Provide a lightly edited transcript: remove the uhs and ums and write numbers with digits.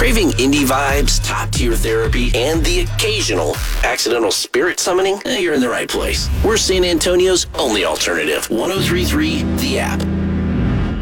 Craving indie vibes, top-tier therapy, and the occasional accidental spirit summoning? You're in the right place. We're San Antonio's only alternative. 103.3 The App.